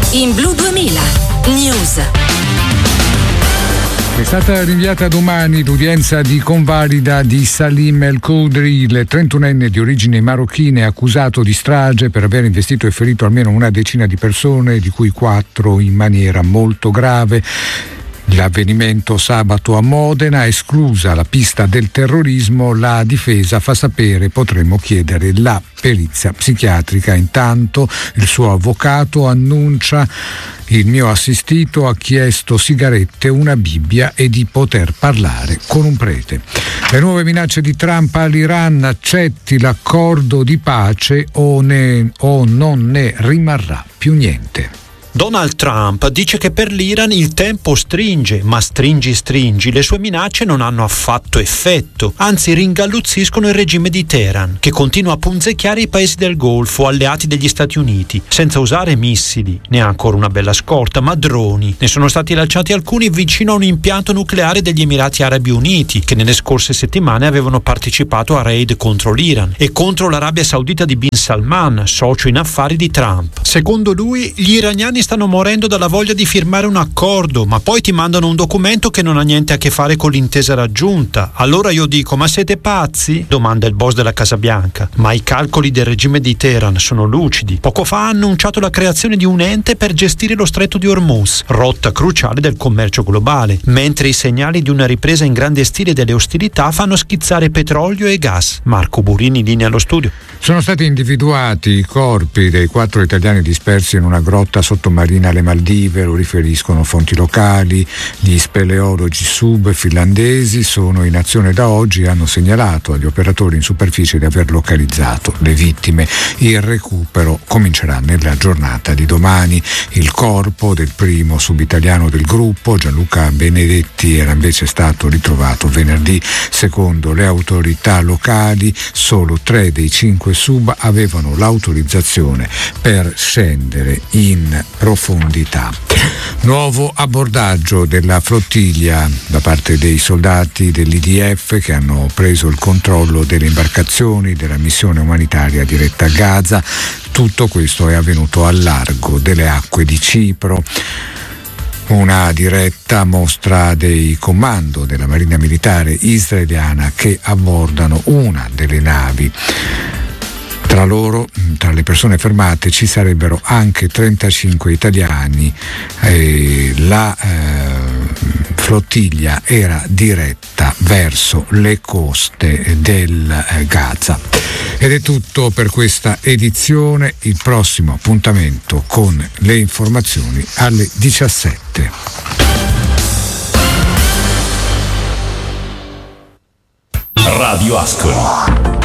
In Blu 2000 News. È stata rinviata domani l'udienza di convalida di Salim El Khoudry, il 31enne di origini marocchine accusato di strage per aver investito e ferito almeno una decina di persone, di cui 4 in maniera molto grave. L'avvenimento sabato a Modena, esclusa la pista del terrorismo, la difesa fa sapere potremmo chiedere la perizia psichiatrica. Intanto il suo avvocato annuncia: il mio assistito ha chiesto sigarette, una Bibbia e di poter parlare con un prete. Le nuove minacce di Trump all'Iran: accetti l'accordo di pace o non ne rimarrà più niente. Donald Trump dice che per l'Iran il tempo stringe, ma stringi, le sue minacce non hanno affatto effetto, anzi ringalluzziscono il regime di Teheran, che continua a punzecchiare i paesi del Golfo, alleati degli Stati Uniti, senza usare missili, né ancora una bella scorta, ma droni. Ne sono stati lanciati alcuni vicino a un impianto nucleare degli Emirati Arabi Uniti, che nelle scorse settimane avevano partecipato a raid contro l'Iran e contro l'Arabia Saudita di Bin Salman, socio in affari di Trump. Secondo lui, gli iraniani stanno morendo dalla voglia di firmare un accordo, ma poi ti mandano un documento che non ha niente a che fare con l'intesa raggiunta. Allora io dico: ma siete pazzi? Domanda il boss della Casa Bianca. Ma i calcoli del regime di Teheran sono lucidi. Poco fa ha annunciato la creazione di un ente per gestire lo stretto di Hormuz, rotta cruciale del commercio globale, mentre i segnali di una ripresa in grande stile delle ostilità fanno schizzare petrolio e gas. Marco Burini, linea allo studio. Sono stati individuati i corpi dei 4 italiani dispersi in una grotta sottomarina alle Maldive, lo riferiscono fonti locali. Gli speleologi finlandesi sono in azione da oggi e hanno segnalato agli operatori in superficie di aver localizzato le vittime. Il recupero comincerà nella giornata di domani. Il corpo del primo subitaliano del gruppo, Gianluca Benedetti, era invece stato ritrovato venerdì. Secondo le autorità locali, solo 3 dei 5 sub avevano l'autorizzazione per scendere in profondità. Nuovo abbordaggio della flottiglia da parte dei soldati dell'IDF che hanno preso il controllo delle imbarcazioni della missione umanitaria diretta a Gaza. Tutto questo è avvenuto al largo delle acque di Cipro. Una diretta mostra dei comando della Marina Militare israeliana che abbordano una delle navi. Tra loro, tra le persone fermate, ci sarebbero anche 35 italiani. La flottiglia era diretta verso le coste del Gaza. Ed è tutto per questa edizione. Il prossimo appuntamento con le informazioni alle 17. Radio Ascoli.